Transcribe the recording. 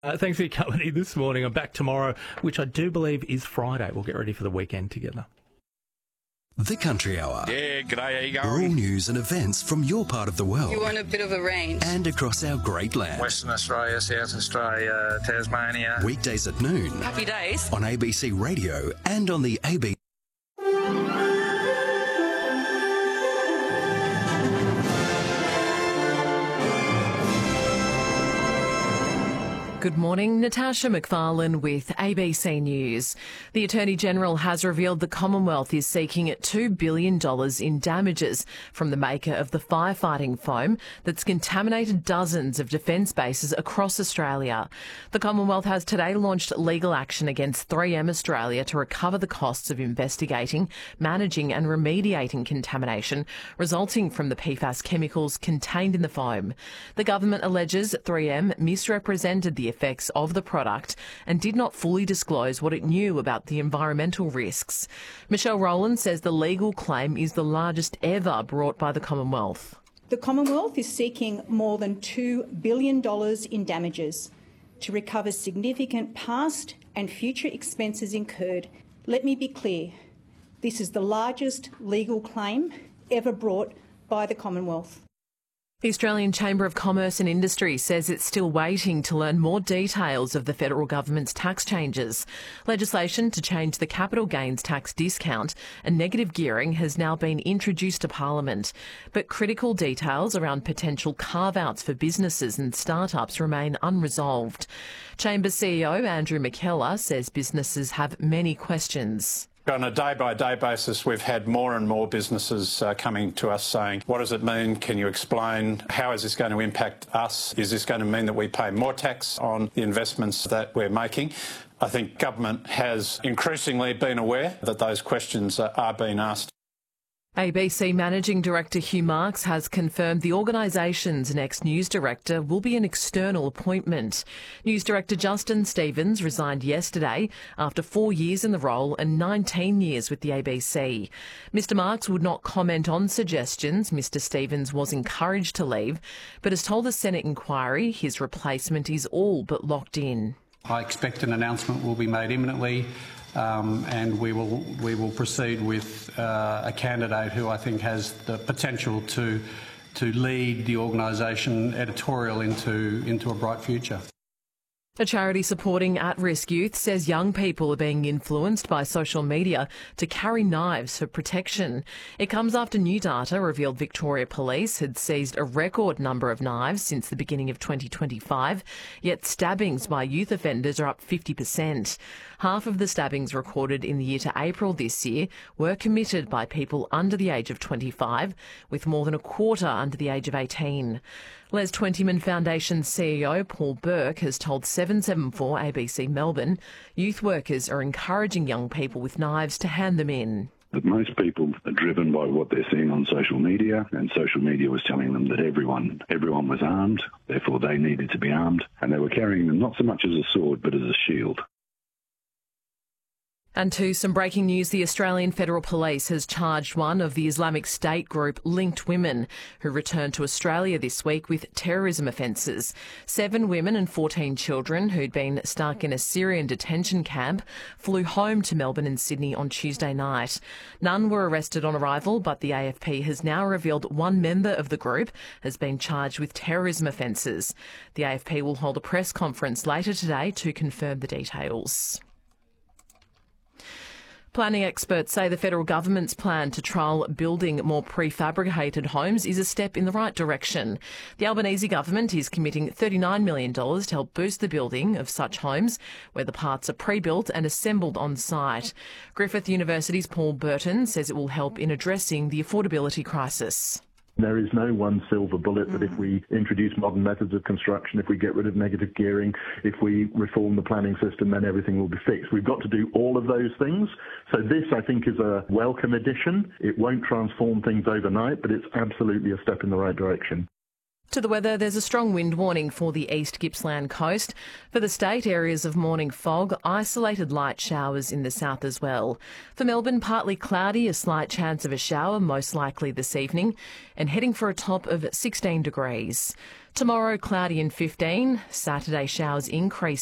Thanks for your company this morning. I'm back tomorrow, which I do believe is Friday. We'll get ready for the weekend together. The Country Hour. Yeah, g'day, how you going? Rural news and events from your part of the world. You want a bit of a range. And across our great land. Western Australia, South Australia, Tasmania. Weekdays at noon. Happy days. On ABC Radio and on the ABC. Good morning, Natasha McFarlane with ABC News. The Attorney-General has revealed the Commonwealth is seeking $2 billion in damages from the maker of the firefighting foam that's contaminated dozens of defence bases across Australia. The Commonwealth has today launched legal action against 3M Australia to recover the costs of investigating, managing and remediating contamination resulting from the PFAS chemicals contained in the foam. The government alleges 3M misrepresented the effects of the product and did not fully disclose what it knew about the environmental risks. Michelle Rowland says the legal claim is the largest ever brought by the Commonwealth. The Commonwealth is seeking more than $2 billion in damages to recover significant past and future expenses incurred. Let me be clear, this is the largest legal claim ever brought by the Commonwealth. The Australian Chamber of Commerce and Industry says it's still waiting to learn more details of the federal government's tax changes. Legislation to change the capital gains tax discount and negative gearing has now been introduced to Parliament, but critical details around potential carve-outs for businesses and startups remain unresolved. Chamber CEO Andrew McKellar says businesses have many questions. On a day-by-day basis, we've had more and more businesses coming to us saying, what does it mean? Can you explain? How is this going to impact us? Is this going to mean that we pay more tax on the investments that we're making? I think government has increasingly been aware that those questions are being asked. ABC Managing Director Hugh Marks has confirmed the organisation's next news director will be an external appointment. News Director Justin Stevens resigned yesterday after 4 years in the role and 19 years with the ABC. Mr Marks would not comment on suggestions Mr Stevens was encouraged to leave, but has told the Senate inquiry his replacement is all but locked in. I expect an announcement will be made imminently. And we will proceed with a candidate who I think has the potential to lead the organisation editorial into a bright future. A charity supporting at-risk youth says young people are being influenced by social media to carry knives for protection. It comes after new data revealed Victoria Police had seized a record number of knives since the beginning of 2025, yet stabbings by youth offenders are up 50%. Half of the stabbings recorded in the year to April this year were committed by people under the age of 25, with more than a quarter under the age of 18. Les Twentyman Foundation CEO Paul Burke has told 774 ABC Melbourne youth workers are encouraging young people with knives to hand them in. But most people are driven by what they're seeing on social media, and social media was telling them that everyone was armed, therefore they needed to be armed, and they were carrying them not so much as a sword but as a shield. And to some breaking news, the Australian Federal Police has charged one of the Islamic State group linked women who returned to Australia this week with terrorism offences. 7 women and 14 children who'd been stuck in a Syrian detention camp flew home to Melbourne and Sydney on Tuesday night. None were arrested on arrival, but the AFP has now revealed one member of the group has been charged with terrorism offences. The AFP will hold a press conference later today to confirm the details. Planning experts say the federal government's plan to trial building more prefabricated homes is a step in the right direction. The Albanese government is committing $39 million to help boost the building of such homes where the parts are pre-built and assembled on site. Griffith University's Paul Burton says it will help in addressing the affordability crisis. There is no one silver bullet that if we introduce modern methods of construction, if we get rid of negative gearing, if we reform the planning system, then everything will be fixed. We've got to do all of those things. So this, I think, is a welcome addition. It won't transform things overnight, but it's absolutely a step in the right direction. To the weather, there's a strong wind warning for the East Gippsland coast. For the state, areas of morning fog, isolated light showers in the south as well. For Melbourne, partly cloudy, a slight chance of a shower, most likely this evening, and heading for a top of 16 degrees. Tomorrow, cloudy and 15. Saturday, showers increase